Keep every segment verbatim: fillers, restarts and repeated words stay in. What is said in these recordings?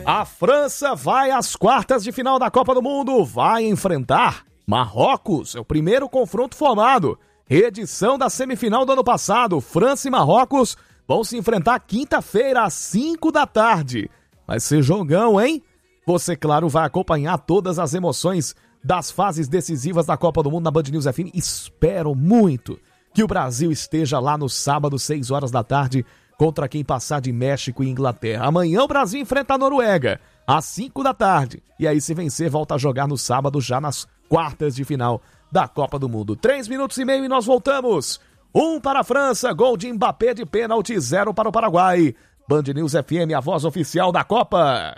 A França vai às quartas de final da Copa do Mundo, vai enfrentar Marrocos, é o primeiro confronto formado. Reedição da semifinal do ano passado, França e Marrocos vão se enfrentar quinta-feira às cinco da tarde. Vai ser jogão, hein? Você, claro, vai acompanhar todas as emoções das fases decisivas da Copa do Mundo na Band News F M. Espero muito que o Brasil esteja lá no sábado, seis horas da tarde, contra quem passar de México e Inglaterra. Amanhã o Brasil enfrenta a Noruega, às cinco da tarde. E aí, se vencer, volta a jogar no sábado, já nas quartas de final da Copa do Mundo. Três minutos e meio e nós voltamos. Um para a França, gol de Mbappé de pênalti, zero para o Paraguai. Band News F M, a voz oficial da Copa.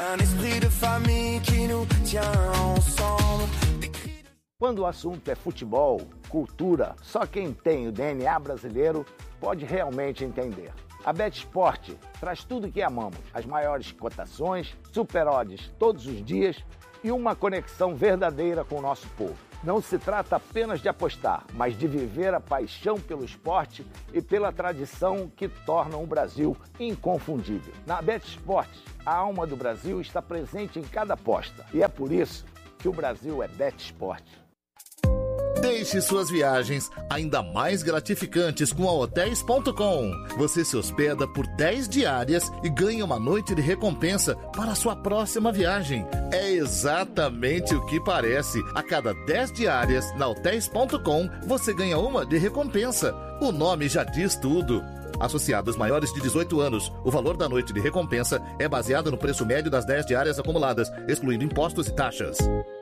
Quando o assunto é futebol, cultura, só quem tem o D N A brasileiro pode realmente entender. A BetSport traz tudo o que amamos, as maiores cotações, super odds todos os dias e uma conexão verdadeira com o nosso povo. Não se trata apenas de apostar, mas de viver a paixão pelo esporte e pela tradição que tornam o Brasil inconfundível. Na BetSport, a alma do Brasil está presente em cada aposta e é por isso que o Brasil é BetSport. Deixe suas viagens ainda mais gratificantes com a hotéis ponto com. Você se hospeda por dez diárias e ganha uma noite de recompensa para a sua próxima viagem. É exatamente o que parece. A cada dez diárias na hotéis ponto com, você ganha uma de recompensa. O nome já diz tudo. Associados maiores de dezoito anos, o valor da noite de recompensa é baseado no preço médio das dez diárias acumuladas, excluindo impostos e taxas.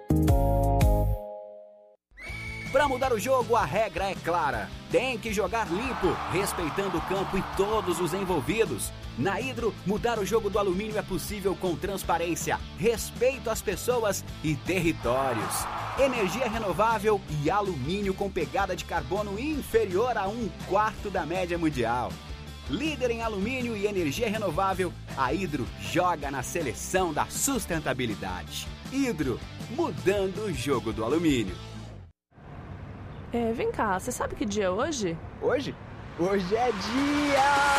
Para mudar o jogo, a regra é clara. Tem que jogar limpo, respeitando o campo e todos os envolvidos. Na Hidro, mudar o jogo do alumínio é possível com transparência, respeito às pessoas e territórios. Energia renovável e alumínio com pegada de carbono inferior a um quarto da média mundial. Líder em alumínio e energia renovável, a Hidro joga na seleção da sustentabilidade. Hidro, mudando o jogo do alumínio. É, vem cá, você sabe que dia é hoje? Hoje? Hoje é dia...